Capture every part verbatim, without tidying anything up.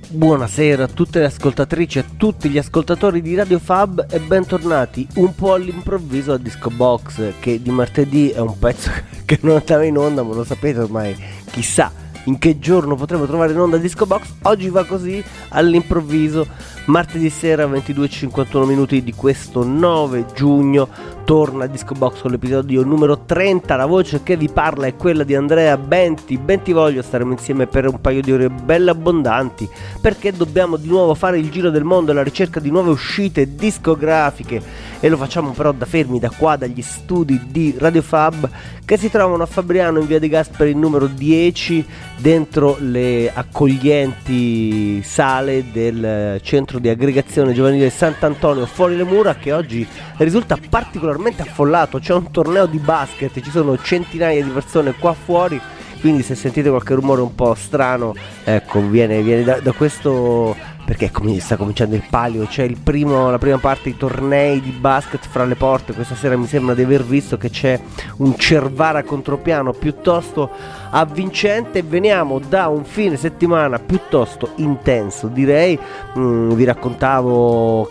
Buonasera a tutte le ascoltatrici e a tutti gli ascoltatori di Radio Fab e bentornati un po' all'improvviso a Disco Box, che di martedì è un pezzo che non andava in onda, ma lo sapete ormai, chissà in che giorno potremo trovare in onda Disco Box. Oggi va così all'improvviso, martedì sera ventidue e cinquantuno minuti di questo nove giugno torna Disco Box con l'episodio numero trenta. La voce che vi parla è quella di Andrea Benti. Benti voglio, staremo insieme per un paio di ore belle abbondanti, perché dobbiamo di nuovo fare il giro del mondo alla ricerca di nuove uscite discografiche, e lo facciamo però da fermi da qua, dagli studi di Radio Fab, che si trovano a Fabriano in via De Gasperi numero dieci, dentro le accoglienti sale del centro di aggregazione giovanile Sant'Antonio fuori le mura, che oggi risulta particolarmente affollato. C'è un torneo di basket, ci sono centinaia di persone qua fuori, quindi se sentite qualche rumore un po' strano, ecco, viene, viene da, da questo, perché com- sta cominciando il palio. C'è il primo, la prima parte di tornei di basket fra le porte. Questa sera mi sembra di aver visto che c'è un Cervara contropiano piuttosto avvincente. Veniamo da un fine settimana piuttosto intenso, direi. Mm, vi raccontavo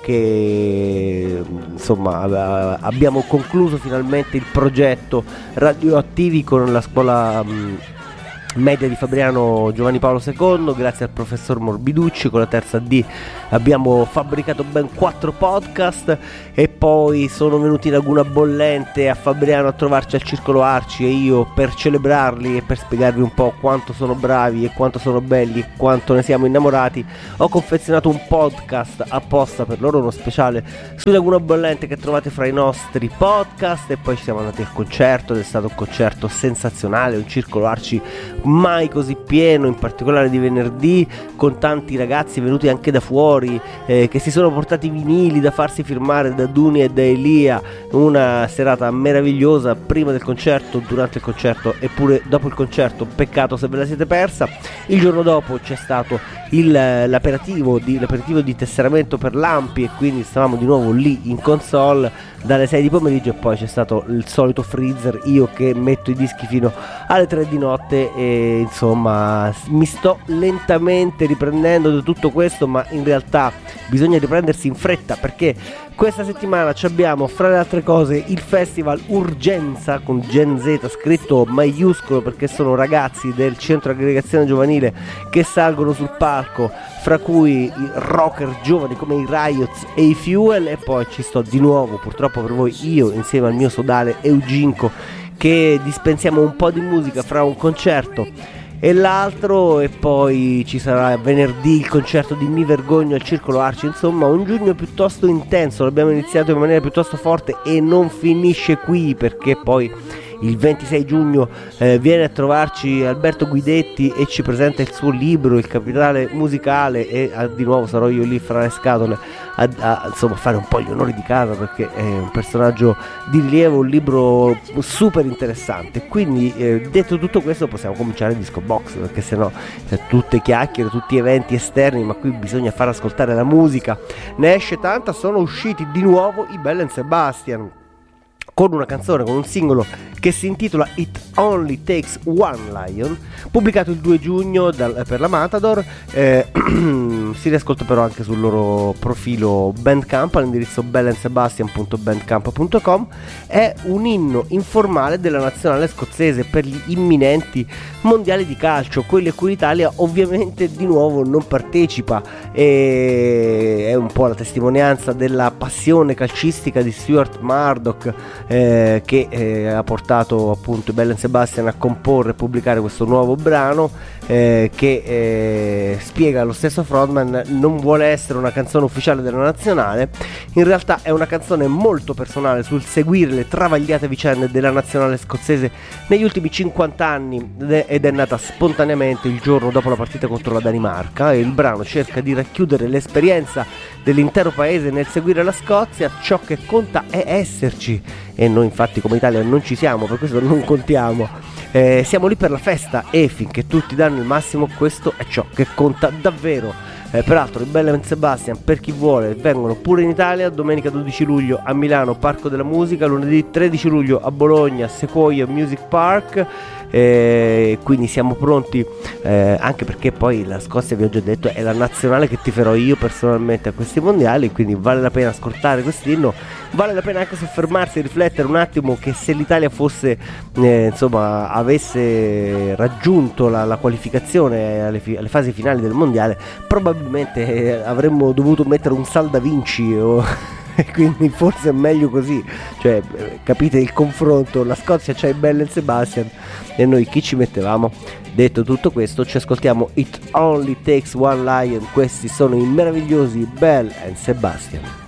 che insomma abbiamo concluso finalmente il progetto Radioattivi con la scuola mm, media di Fabriano Giovanni Paolo secondo, grazie al professor Morbiducci. Con la terza D abbiamo fabbricato ben quattro podcast, e poi sono venuti in Laguna Bollente a Fabriano a trovarci al Circolo Arci, e io, per celebrarli e per spiegarvi un po' quanto sono bravi e quanto sono belli e quanto ne siamo innamorati, ho confezionato un podcast apposta per loro, uno speciale su Laguna Bollente che trovate fra i nostri podcast. E poi ci siamo andati al concerto, ed è stato un concerto sensazionale, un Circolo Arci mai così pieno, in particolare di venerdì, con tanti ragazzi venuti anche da fuori, eh, che si sono portati vinili da farsi firmare da Duni e da Elia. Una serata meravigliosa, prima del concerto, durante il concerto e pure dopo il concerto. Peccato se ve la siete persa. Il giorno dopo c'è stato il, l'aperitivo, di, l'aperitivo di tesseramento per l'Ampi, e quindi stavamo di nuovo lì in console dalle sei di pomeriggio, e poi c'è stato il solito freezer, io che metto i dischi fino alle tre di notte. E insomma mi sto lentamente riprendendo da tutto questo, ma in realtà bisogna riprendersi in fretta, perché questa settimana ci abbiamo, fra le altre cose, il festival Urgenza con Gen Z scritto maiuscolo, perché sono ragazzi del centro aggregazione giovanile che salgono sul palco, fra cui i rocker giovani come i Riots e i Fuel. E poi ci sto di nuovo, purtroppo per voi, io insieme al mio sodale Euginco, che dispensiamo un po' di musica fra un concerto e l'altro. E poi ci sarà venerdì il concerto di Mi Vergogno al Circolo Arci. Insomma, un giugno piuttosto intenso. L'abbiamo iniziato in maniera piuttosto forte e non finisce qui, perché poi il ventisei giugno eh, viene a trovarci Alberto Guidetti e ci presenta il suo libro Il Capitale Musicale, e ah, di nuovo sarò io lì fra le scatole a, a insomma fare un po' gli onori di casa, perché è un personaggio di rilievo, un libro super interessante. Quindi eh, detto tutto questo, possiamo cominciare il Disco Box, perché sennò eh, tutte chiacchiere, tutti eventi esterni, ma qui bisogna far ascoltare la musica. Ne esce tanta. Sono usciti di nuovo i Belle and Sebastian con una canzone, con un singolo che si intitola It Only Takes One Lion, pubblicato il due giugno dal, per la Matador. eh, si riascolta però anche sul loro profilo Bandcamp all'indirizzo belle and sebastian punto bandcamp punto com. È un inno informale della nazionale scozzese per gli imminenti mondiali di calcio, quelli a cui l'Italia ovviamente di nuovo non partecipa, e è un po' la testimonianza della passione calcistica di Stuart Murdoch, eh, che eh, ha portato appunto Belle and Sebastian a comporre e pubblicare questo nuovo brano, eh, che eh, spiega lo stesso frontman non vuole essere una canzone ufficiale della nazionale. In realtà è una canzone molto personale sul seguire le travagliate vicende della nazionale scozzese negli ultimi cinquanta anni, ed è nata spontaneamente il giorno dopo la partita contro la Danimarca, e il brano cerca di racchiudere l'esperienza dell'intero paese nel seguire la Scozia. Ciò che conta è esserci, e noi infatti come Italia non ci siamo, per questo non contiamo. Eh, siamo lì per la festa, e finché tutti danno il massimo, questo è ciò che conta davvero. Eh, peraltro i Belle and Sebastian, per chi vuole, vengono pure in Italia domenica dodici luglio a Milano, Parco della Musica, lunedì tredici luglio a Bologna, Sequoia Music Park. eh, quindi siamo pronti, eh, anche perché poi la Scozia, vi ho già detto, è la nazionale che tiferò io personalmente a questi mondiali, quindi vale la pena ascoltare quest'inno, vale la pena anche soffermarsi e riflettere un attimo che se l'Italia fosse, eh, insomma, avesse raggiunto la, la qualificazione alle, fi- alle fasi finali del mondiale, probabilmente eh, avremmo dovuto mettere un salda vinci o e quindi forse è meglio così, cioè capite il confronto, la Scozia c'ha il Bell e il Sebastian e noi chi ci mettevamo? Detto tutto questo, ci ascoltiamo It Only Takes One Lion, questi sono i meravigliosi Bell e Sebastian.